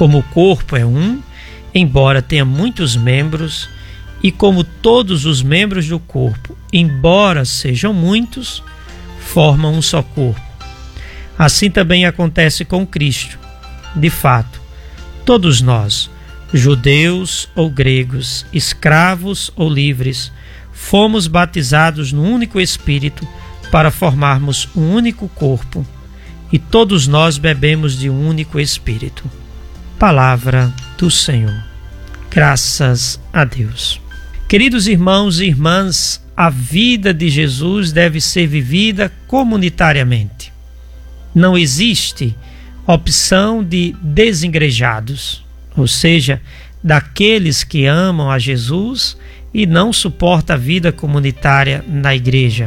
Como o corpo é um, embora tenha muitos membros, e como todos os membros do corpo, embora sejam muitos, formam um só corpo. Assim também acontece com Cristo. De fato, todos nós, judeus ou gregos, escravos ou livres, fomos batizados no único Espírito para formarmos um único corpo, e todos nós bebemos de um único Espírito. Palavra do Senhor. Graças a Deus. Queridos irmãos e irmãs, a vida de Jesus deve ser vivida comunitariamente. Não existe opção de desengrejados, ou seja, daqueles que amam a Jesus e não suportam a vida comunitária na igreja.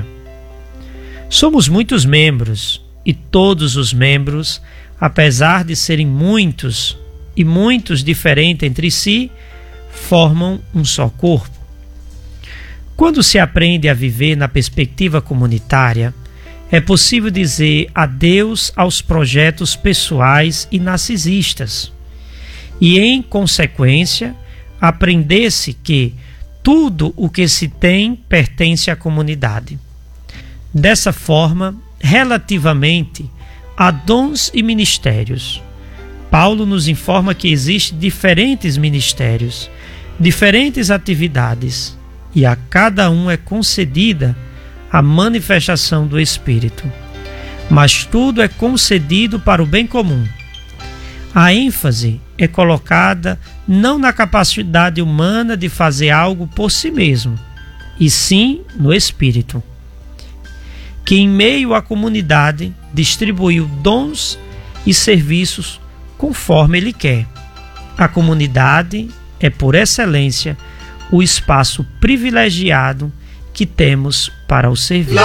Somos muitos membros e todos os membros, apesar de serem muitos e muitos diferentes entre si, formam um só corpo. Quando se aprende a viver na perspectiva comunitária, é possível dizer adeus aos projetos pessoais e narcisistas e, em consequência, aprender-se que tudo o que se tem pertence à comunidade. Dessa forma, relativamente a dons e ministérios, Paulo nos informa que existem diferentes ministérios, diferentes atividades, e a cada um é concedida a manifestação do Espírito. Mas tudo é concedido para o bem comum. A ênfase é colocada não na capacidade humana de fazer algo por si mesmo, e sim no Espírito, que em meio à comunidade distribuiu dons e serviços conforme Ele quer. A comunidade é, por excelência, o espaço privilegiado que temos para o servir.